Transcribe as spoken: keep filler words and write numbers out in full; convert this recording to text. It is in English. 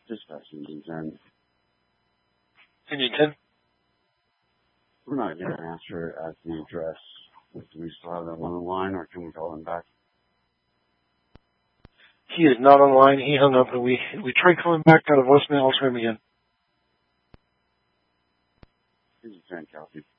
Dispatching D ten. Indian ten? We're not getting an answer at the address. Do we still have that one on the line, or can we call him back? He is not online. He hung up, and we we tried calling back, got a voicemail, I'll try him again. This is Frank Kelsey.